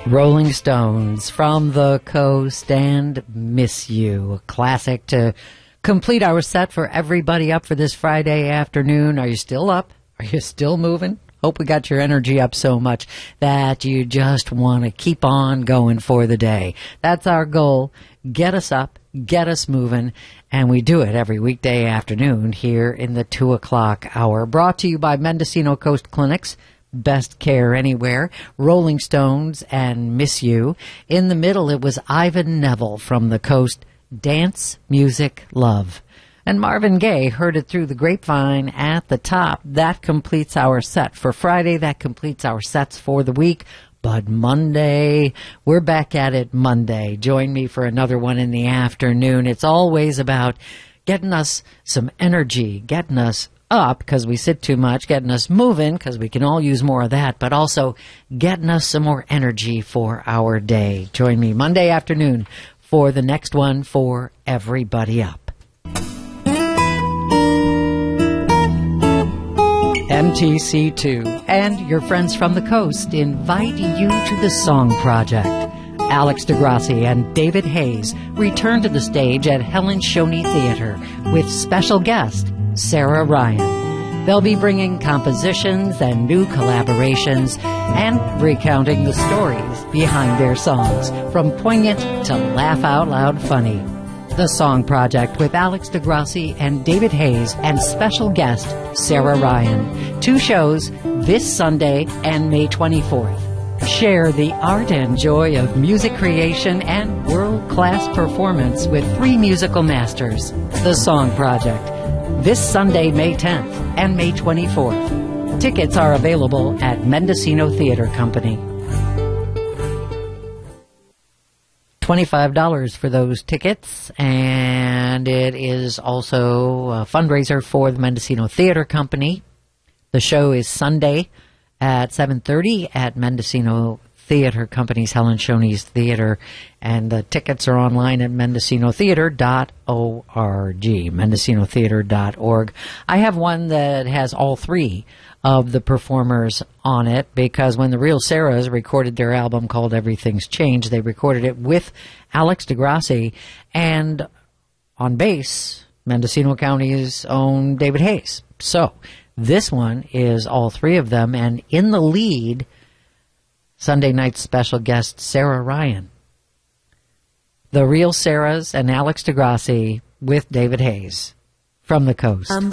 Rolling Stones, From the Coast, and Miss You, a classic to complete our set for everybody up for this Friday afternoon. Are you still up? Are you still moving? Hope we got your energy up so much that you just want to keep on going for the day. That's our goal. Get us up, get us moving, and we do it every weekday afternoon here in the 2 o'clock hour. Brought to you by Mendocino Coast Clinics. Best Care Anywhere, Rolling Stones, and Miss You. In the middle, it was Ivan Neville from the Coast, Dance, Music, Love. And Marvin Gaye heard it through the grapevine at the top. That completes our set for Friday. That completes our sets for the week. But Monday, we're back at it Monday. Join me for another one in the afternoon. It's always about getting us some energy, getting us up because we sit too much, getting us moving because we can all use more of that, but also getting us some more energy for our day. Join me Monday afternoon for the next one for Everybody Up. MTC2 and your friends from the coast invite you to the Song Project. Alex DeGrassi and David Hayes return to the stage at Helen Shoney Theater with special guest Sarah Ryan. They'll be bringing compositions and new collaborations and recounting the stories behind their songs, from poignant to laugh-out-loud funny. The Song Project with Alex DeGrassi and David Hayes and special guest Sarah Ryan. 2 shows this Sunday and May 24th. Share the art and joy of music creation and world-class performance with 3 musical masters. The Song Project. This Sunday, May 10th and May 24th. Tickets are available at Mendocino Theater Company. $25 for those tickets, and it is also a fundraiser for the Mendocino Theater Company. The show is Sunday at 7:30 at Mendocino Theater Company's Helen Shoney's Theater, and the tickets are online at mendocinotheater.org, mendocinotheater.org. I have one that has all 3 of the performers on it, because when the Real Sarahs recorded their album called Everything's Changed, they recorded it with Alex DeGrassi, and on bass, Mendocino County's own David Hayes. So this one is all 3 of them, and in the lead, Sunday night special guest Sarah Ryan. The Real Sarahs and Alex DeGrassi with David Hayes from the coast.